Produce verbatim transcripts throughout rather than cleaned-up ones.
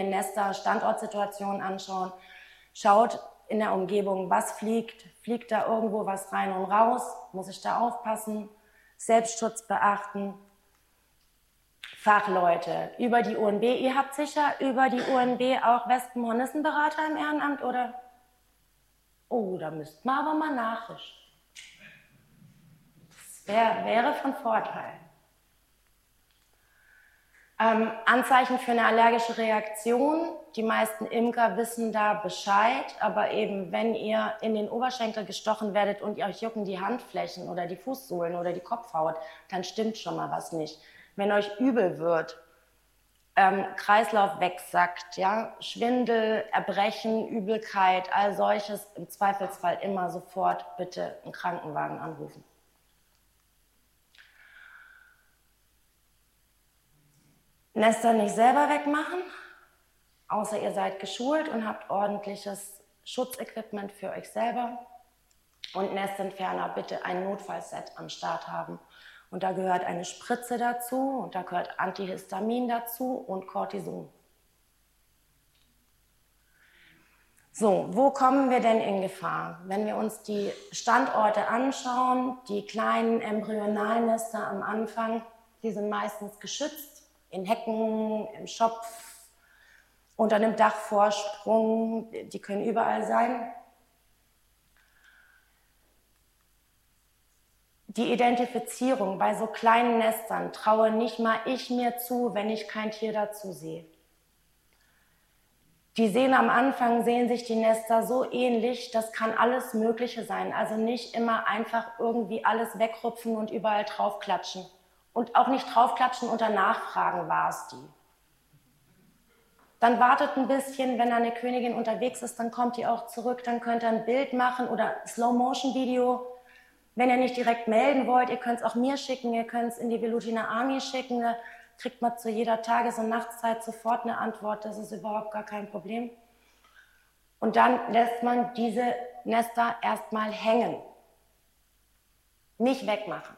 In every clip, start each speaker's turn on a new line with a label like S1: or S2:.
S1: Nester, Standortsituationen anschauen. Schaut in der Umgebung, was fliegt. Fliegt da irgendwo was rein und raus? Muss ich da aufpassen? Selbstschutz beachten. Fachleute über die U N B. Ihr habt sicher über die U N B auch Wespen-Hornissenberater im Ehrenamt, oder? Oh, da müsst man aber mal nachrichten. Das wär, wäre von Vorteil. Ähm, Anzeichen für eine allergische Reaktion. Die meisten Imker wissen da Bescheid, aber eben, wenn ihr in den Oberschenkel gestochen werdet und ihr euch jucken die Handflächen oder die Fußsohlen oder die Kopfhaut, dann stimmt schon mal was nicht. Wenn euch übel wird, ähm, Kreislauf wegsackt, ja, Schwindel, Erbrechen, Übelkeit, all solches, im Zweifelsfall immer sofort bitte einen Krankenwagen anrufen. Nester nicht selber wegmachen, außer ihr seid geschult und habt ordentliches Schutzequipment für euch selber. Und Nestentferner bitte ein Notfallset am Start haben. Und da gehört eine Spritze dazu und da gehört Antihistamin dazu und Cortison. So, wo kommen wir denn in Gefahr? Wenn wir uns die Standorte anschauen, die kleinen Embryonalnester am Anfang, die sind meistens geschützt, in Hecken, im Schopf, unter einem Dachvorsprung, die können überall sein. Die Identifizierung bei so kleinen Nestern traue nicht mal ich mir zu, wenn ich kein Tier dazu sehe. Die sehen am Anfang, sehen sich die Nester so ähnlich, das kann alles Mögliche sein. Also nicht immer einfach irgendwie alles wegrupfen und überall draufklatschen. Und auch nicht draufklatschen unter Nachfragen, war es die. Dann wartet ein bisschen, wenn da eine Königin unterwegs ist, dann kommt die auch zurück, dann könnt ihr ein Bild machen oder Slow-Motion-Video. Wenn ihr nicht direkt melden wollt, ihr könnt es auch mir schicken, ihr könnt es in die Velutina Army schicken, da kriegt man zu jeder Tages- und Nachtszeit sofort eine Antwort, das ist überhaupt gar kein Problem. Und dann lässt man diese Nester erstmal hängen, nicht wegmachen,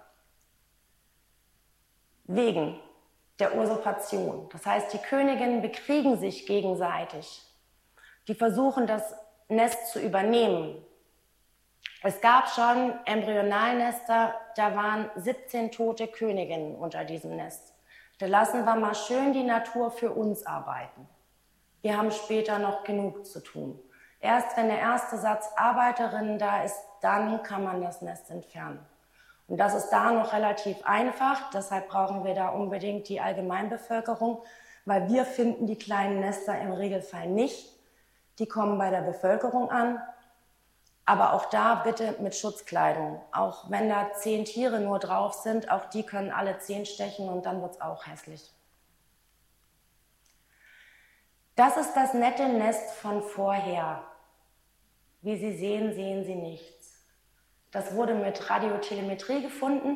S1: wegen der Usurpation. Das heißt, die Königinnen bekriegen sich gegenseitig, die versuchen das Nest zu übernehmen. Es gab schon Embryonalnester, da waren siebzehn tote Königinnen unter diesem Nest. Da lassen wir mal schön die Natur für uns arbeiten. Wir haben später noch genug zu tun. Erst wenn der erste Satz Arbeiterinnen da ist, dann kann man das Nest entfernen. Und das ist da noch relativ einfach, deshalb brauchen wir da unbedingt die Allgemeinbevölkerung, weil wir finden die kleinen Nester im Regelfall nicht. Die kommen bei der Bevölkerung an. Aber auch da bitte mit Schutzkleidung. Auch wenn da zehn Tiere nur drauf sind, auch die können alle zehn stechen und dann wird es auch hässlich. Das ist das nette Nest von vorher. Wie Sie sehen, sehen Sie nichts. Das wurde mit Radiotelemetrie gefunden.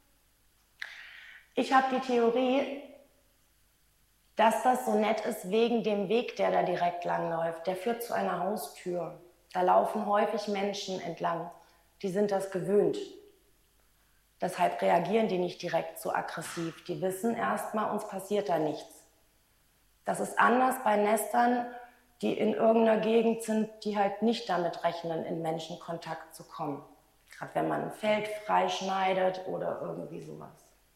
S1: Ich habe die Theorie, dass das so nett ist wegen dem Weg, der da direkt langläuft. Der führt zu einer Haustür. Da laufen häufig Menschen entlang, die sind das gewöhnt. Deshalb reagieren die nicht direkt so aggressiv. Die wissen erstmal, uns passiert da nichts. Das ist anders bei Nestern, die in irgendeiner Gegend sind, die halt nicht damit rechnen, in Menschenkontakt zu kommen. Gerade wenn man ein Feld freischneidet oder irgendwie sowas.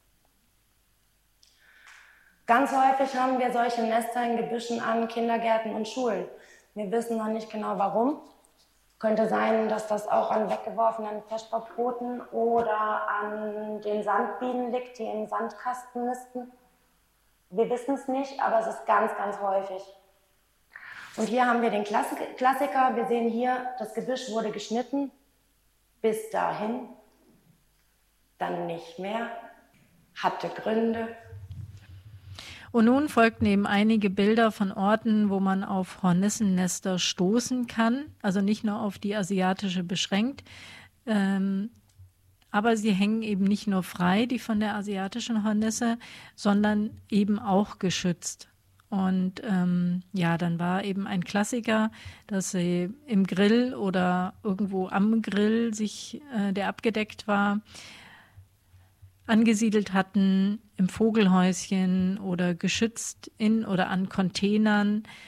S1: Ganz häufig haben wir solche Nester in Gebüschen an Kindergärten und Schulen. Wir wissen noch nicht genau warum. Könnte sein, dass das auch an weggeworfenen Feschbarbroten oder an den Sandbienen liegt, die im Sandkasten nisten. Wir wissen es nicht, aber es ist ganz, ganz häufig. Und hier haben wir den Klassiker. Wir sehen hier, das Gebüsch wurde geschnitten. Bis dahin. Dann nicht mehr. Hatte Gründe.
S2: Und nun folgten eben einige Bilder von Orten, wo man auf Hornissennester stoßen kann. Also nicht nur auf die asiatische beschränkt. Ähm, aber sie hängen eben nicht nur frei, die von der asiatischen Hornisse, sondern eben auch geschützt. Und ähm, ja, dann war eben ein Klassiker, dass sie im Grill oder irgendwo am Grill sich, äh, der abgedeckt war, angesiedelt hatten, im Vogelhäuschen oder geschützt in oder an Containern